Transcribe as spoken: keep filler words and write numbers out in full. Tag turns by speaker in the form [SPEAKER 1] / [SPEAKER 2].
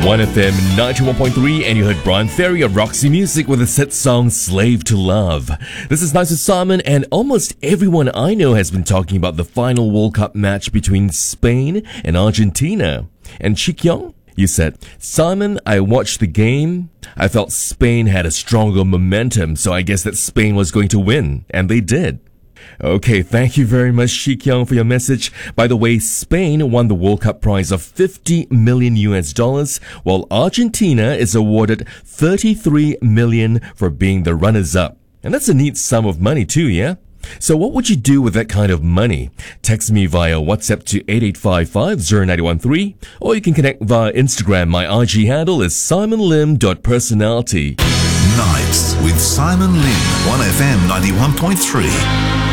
[SPEAKER 1] one F M ninety-one point three, and you heard Brian Ferry of Roxy Music with the set song Slave to Love. This is Nice with Simon, and almost everyone I know has been talking about the final World Cup match between Spain and Argentina. And Chi Kyung, you said, Simon, I watched the game. I felt Spain had a stronger momentum, so I guess that Spain was going to win, and they did. Okay, thank you very much, Chi Kyung, for your message. By the way, Spain won the World Cup prize of fifty million U S dollars, while Argentina is awarded thirty-three million for being the runners-up. And that's a neat sum of money too, yeah? So what would you do with that kind of money? Text me via WhatsApp to eight eight five five zero nine one three, or you can connect via Instagram. My I G handle is simon lim dot personality.
[SPEAKER 2] Nights with Simon Lim, one F M ninety-one point three.